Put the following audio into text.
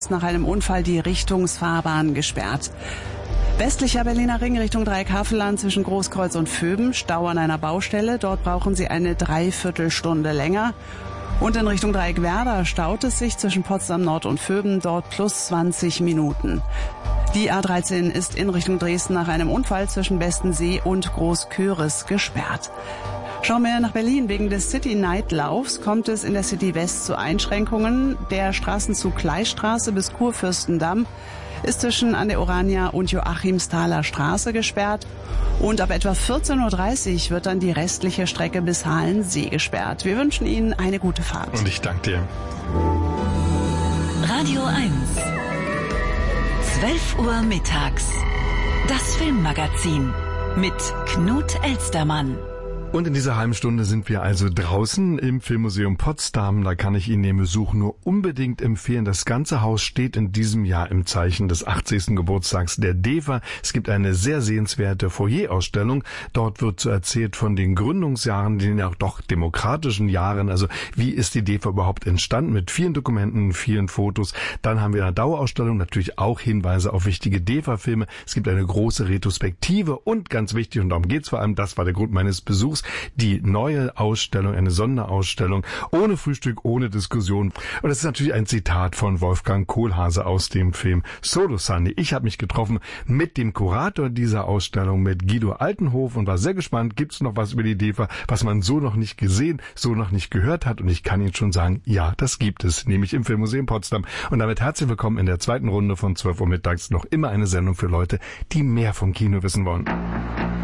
Nach einem Unfall die Richtungsfahrbahn gesperrt. Westlicher Berliner Ring Richtung Dreieck-Havelland zwischen Großkreuz und Vöben. Stau an einer Baustelle. Dort brauchen Sie eine Dreiviertelstunde länger. Und in Richtung Dreieck-Werder staut es sich zwischen Potsdam Nord und Vöben. Dort plus 20 Minuten. Die A13 ist in Richtung Dresden nach einem Unfall zwischen Bestensee und Großköris gesperrt. Schauen wir nach Berlin. Wegen des City-Night-Laufs kommt es in der City West zu Einschränkungen. Der Straßenzug Gleisstraße bis Kurfürstendamm ist zwischen an der Orania und Joachimsthaler Straße gesperrt. Und ab etwa 14.30 Uhr wird dann die restliche Strecke bis Halensee gesperrt. Wir wünschen Ihnen eine gute Fahrt. Und ich danke dir. Radio 1. 12 Uhr mittags. Das Filmmagazin mit Knut Elstermann. Und in dieser halben Stunde sind wir also draußen im Filmmuseum Potsdam. Da kann ich Ihnen den Besuch nur unbedingt empfehlen. Das ganze Haus steht in diesem Jahr im Zeichen des 80. Geburtstags der DEFA. Es gibt eine sehr sehenswerte Foyerausstellung. Dort wird so erzählt von den Gründungsjahren, den ja auch doch demokratischen Jahren. Also wie ist die DEFA überhaupt entstanden? Mit vielen Dokumenten, vielen Fotos. Dann haben wir eine Dauerausstellung, natürlich auch Hinweise auf wichtige DEFA-Filme. Es gibt eine große Retrospektive und ganz wichtig, und darum geht's vor allem, das war der Grund meines Besuchs, die neue Ausstellung, eine Sonderausstellung, ohne Frühstück, ohne Diskussion. Und das ist natürlich ein Zitat von Wolfgang Kohlhase aus dem Film Solo Sunday. Ich habe mich getroffen mit dem Kurator dieser Ausstellung, mit Guido Altenhof, und war sehr gespannt, gibt es noch was über die DEFA, was man so noch nicht gesehen, so noch nicht gehört hat. Und ich kann Ihnen schon sagen, ja, das gibt es, nämlich im Filmmuseum Potsdam. Und damit herzlich willkommen in der zweiten Runde von 12 Uhr mittags. Noch immer eine Sendung für Leute, die mehr vom Kino wissen wollen.